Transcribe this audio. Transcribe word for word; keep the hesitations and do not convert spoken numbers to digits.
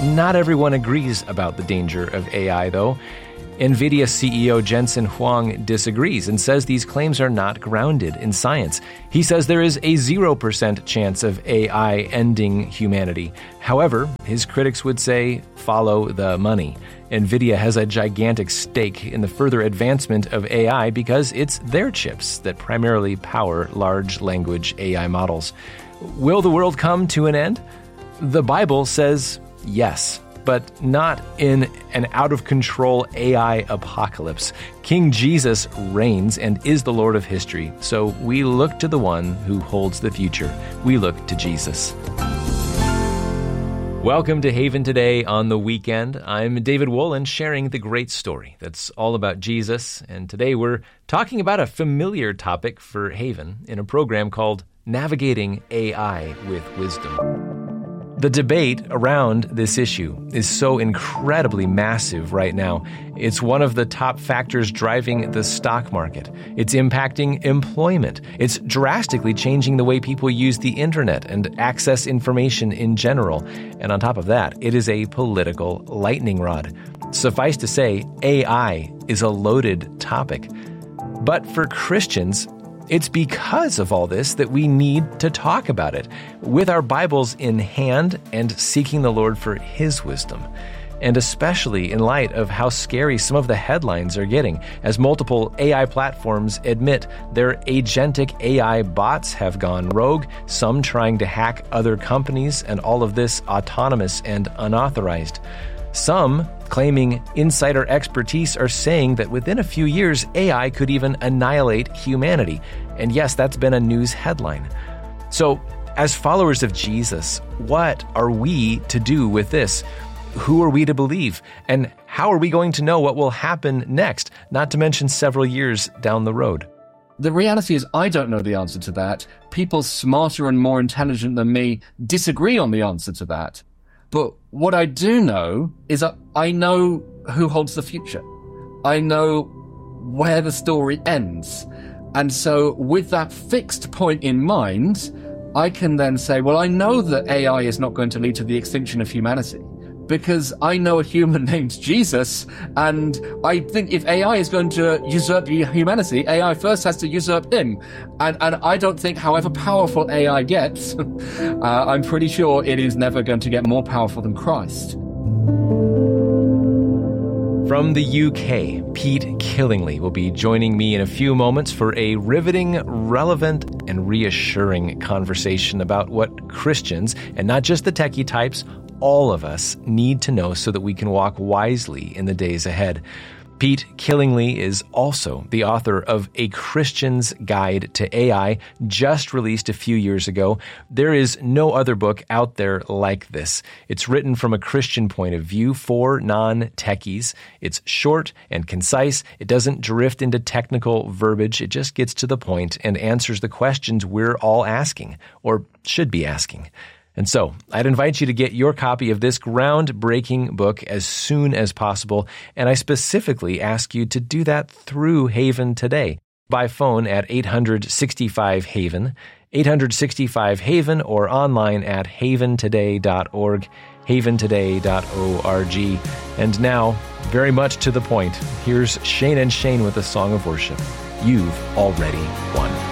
Not everyone agrees about the danger of A I, though. NVIDIA C E O Jensen Huang disagrees and says these claims are not grounded in science. He says there is a zero percent chance of A I ending humanity. However, his critics would say, follow the money. NVIDIA has a gigantic stake in the further advancement of A I because it's their chips that primarily power large language A I models. Will the world come to an end? The Bible says yes, but not in an out-of-control A I apocalypse. King Jesus reigns and is the Lord of history, so we look to the one who holds the future. We look to Jesus. Welcome to Haven Today on the weekend. I'm David Wolin, sharing the great story that's all about Jesus, and today we're talking about a familiar topic for Haven in a program called Navigating A I with Wisdom. The debate around this issue is so incredibly massive right now. It's one of the top factors driving the stock market. It's impacting employment. It's drastically changing the way people use the internet and access information in general. And on top of that, it is a political lightning rod. Suffice to say, A I is a loaded topic. But for Christians, it's because of all this that we need to talk about it, with our Bibles in hand and seeking the Lord for His wisdom. And especially in light of how scary some of the headlines are getting, as multiple A I platforms admit their agentic A I bots have gone rogue, some trying to hack other companies, and all of this autonomous and unauthorized. Some, claiming insider expertise, are saying that within a few years, A I could even annihilate humanity. And yes, that's been a news headline. So, as followers of Jesus, what are we to do with this? Who are we to believe? And how are we going to know what will happen next, not to mention several years down the road? The reality is I don't know the answer to that. People smarter and more intelligent than me disagree on the answer to that. But what I do know is that I know who holds the future. I know where the story ends. And so with that fixed point in mind, I can then say, well, I know that A I is not going to lead to the extinction of humanity because I know a human named Jesus. And I think if A I is going to usurp humanity, A I first has to usurp him. And, and I don't think however powerful A I gets, uh, I'm pretty sure it is never going to get more powerful than Christ. From the U K, Pete Killingly will be joining me in a few moments for a riveting, relevant, and reassuring conversation about what Christians, and not just the techie types, all of us need to know so that we can walk wisely in the days ahead. Pete Killingly is also the author of A Christian's Guide to A I, just released a few years ago. There is no other book out there like this. It's written from a Christian point of view for non-techies. It's short and concise. It doesn't drift into technical verbiage. It just gets to the point and answers the questions we're all asking, or should be asking. And so, I'd invite you to get your copy of this groundbreaking book as soon as possible, and I specifically ask you to do that through Haven Today, by phone at eight hundred sixty-five Haven, eight hundred sixty-five Haven, or online at haven today dot org, haven today dot org. And now, very much to the point, here's Shane and Shane with a song of worship. You've already won.